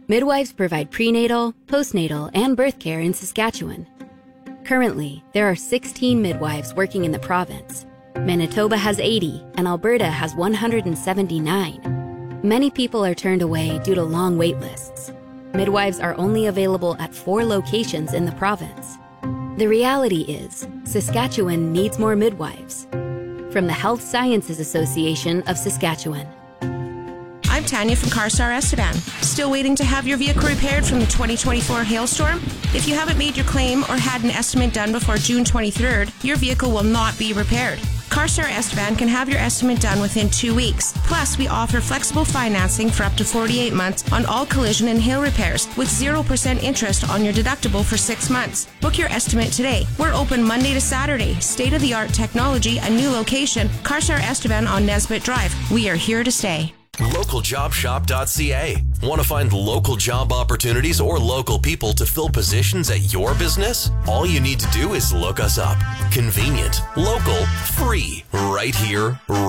Midwives provide prenatal, postnatal, and birth care in Saskatchewan. Currently, there are 16 midwives working in the province. Manitoba has 80, and Alberta has 179. Many people are turned away due to long wait lists. Midwives are only available at 4 locations in the province. The reality is, Saskatchewan needs more midwives. From the Health Sciences Association of Saskatchewan. I'm Tanya from CarStar Esteban. Still waiting to have your vehicle repaired from the 2024 hailstorm? If you haven't made your claim or had an estimate done before June 23rd, your vehicle will not be repaired. CarStar Esteban can have your estimate done within 2 weeks. Plus, we offer flexible financing for up to 48 months on all collision and hail repairs with 0% interest on your deductible for 6 months. Book your estimate today. We're open Monday to Saturday. State-of-the-art technology, a new location. CarStar Esteban on Nesbitt Drive. We are here to stay. LocalJobShop.ca. Want to find local job opportunities or local people to fill positions at your business? All you need to do is look us up. Convenient, local, free, right here,